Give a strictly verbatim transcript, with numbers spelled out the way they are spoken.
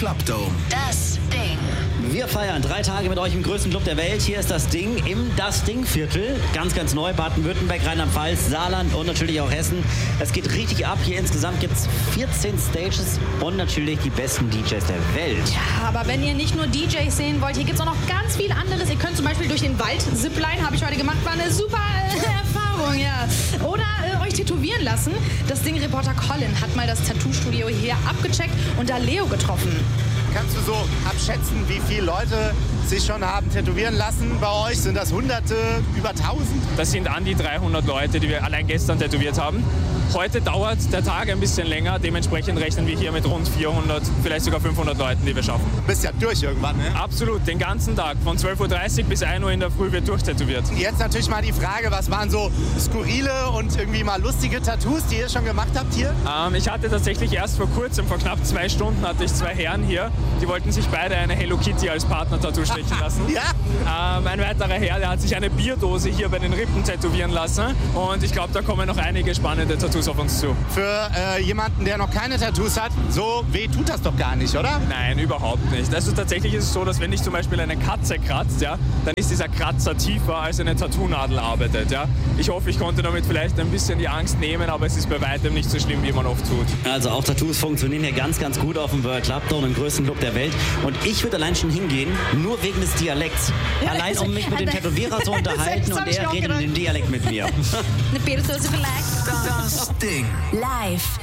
Club Dome. Das Ding. Wir feiern drei Tage mit euch im größten Club der Welt. Hier ist das Ding im Das Ding-Viertel. Ganz, ganz neu. Baden-Württemberg, Rheinland-Pfalz, Saarland und natürlich auch Hessen. Es geht richtig ab. Hier insgesamt gibt es vierzehn Stages und natürlich die besten D Js der Welt. Ja, aber wenn ihr nicht nur D Js sehen wollt, hier gibt es auch noch ganz viel anderes. Ihr könnt zum Beispiel durch den Wald zipline, habe ich heute gemacht, war eine super äh, Erfahrung, ja. Oder äh, euch tätowieren lassen. Das Ding-Reporter Colin hat mal das Tattoo-Studio hier abgecheckt und da Leo getroffen. Kannst du so abschätzen, wie viele Leute sich schon haben tätowieren lassen bei euch? Sind das Hunderte, über tausend? Das sind an die dreihundert Leute, die wir allein gestern tätowiert haben. Heute dauert der Tag ein bisschen länger, dementsprechend rechnen wir hier mit rund vierhundert, vielleicht sogar fünfhundert Leuten, die wir schaffen. Du bist ja durch irgendwann, ne? Absolut, den ganzen Tag, von zwölf Uhr dreißig bis ein Uhr in der Früh wird durchtätowiert. Jetzt natürlich mal die Frage, was waren so skurrile und irgendwie mal lustige Tattoos, die ihr schon gemacht habt hier? Ähm, ich hatte tatsächlich erst vor kurzem, vor knapp zwei Stunden, hatte ich zwei Herren hier, die wollten sich beide eine Hello Kitty als Partner-Tattoo stechen lassen. Ja? Ähm, ein weiterer Herr, der hat sich eine Bierdose hier bei den Rippen tätowieren lassen und ich glaube, da kommen noch einige spannende Tattoos auf uns zu. Für äh, jemanden, der noch keine Tattoos hat, so weh tut das doch gar nicht, oder? Nein, überhaupt nicht. Also tatsächlich ist es so, dass wenn dich zum Beispiel eine Katze kratzt, ja, dann ist dieser Kratzer tiefer, als eine Tattoo-Nadel arbeitet. Ja. Ich hoffe, ich konnte damit vielleicht ein bisschen die Angst nehmen, aber es ist bei weitem nicht so schlimm, wie man oft tut. Also auch Tattoos funktionieren hier ganz, ganz gut auf dem World Club Dome, im größten Club der Welt. Und ich würde allein schon hingehen, nur wegen des Dialekts. Ja, allein um mich mit dem Tätowierer zu unterhalten und er redet in dem Dialekt mit mir. Eine Bierdose vielleicht. Das Ding. Live.